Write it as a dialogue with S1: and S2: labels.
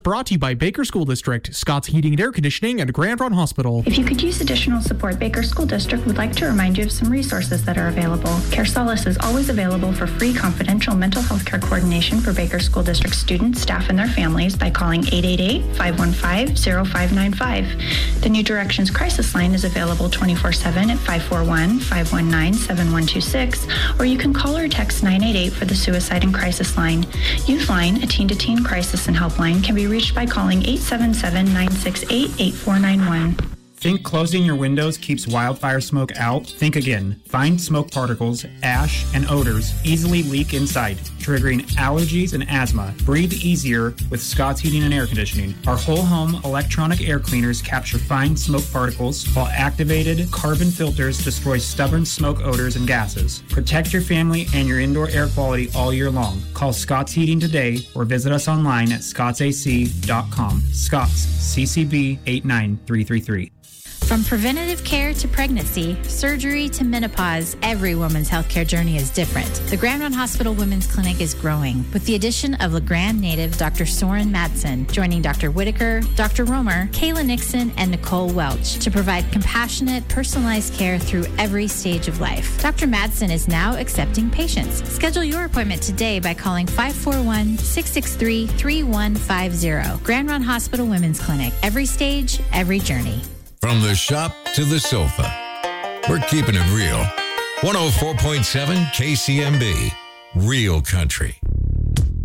S1: Brought to you by Baker School District, Scott's Heating and Air Conditioning, and Grand Run Hospital.
S2: If you could use additional support, Baker School District would like to remind you of some resources that are available. Care Solace is always available for free confidential mental health care coordination for Baker School District students, staff, and their families by calling 888-515-0595. The New Directions Crisis Line is available 24/7 at 541-519-7126, or you can call or text 988 for the Suicide and Crisis Line. Youth Line, a teen-to-teen crisis and helpline, can be reached by calling 877-968-8491.
S3: Think closing your windows keeps wildfire smoke out? Think again. Find smoke particles, ash, and odors easily leak inside, triggering allergies and asthma. Breathe easier with Scott's Heating and Air Conditioning. Our whole home electronic air cleaners capture fine smoke particles, while activated carbon filters destroy stubborn smoke odors and gases. Protect your family and your indoor air quality all year long. Call Scott's Heating today or visit us online at scottsac.com. Scott's, CCB 89333.
S4: From preventative care to pregnancy, surgery to menopause, every woman's healthcare journey is different. The Grand Run Hospital Women's Clinic is growing with the addition of LeGrand native Dr. Soren Madsen, joining Dr. Whitaker, Dr. Romer, Kayla Nixon, and Nicole Welch to provide compassionate, personalized care through every stage of life. Dr. Madsen is now accepting patients. Schedule your appointment today by calling 541-663-3150. Grand Run Hospital Women's Clinic. Every stage, every journey.
S5: From the shop to the sofa, we're keeping it real. 104.7 KCMB, Real Country.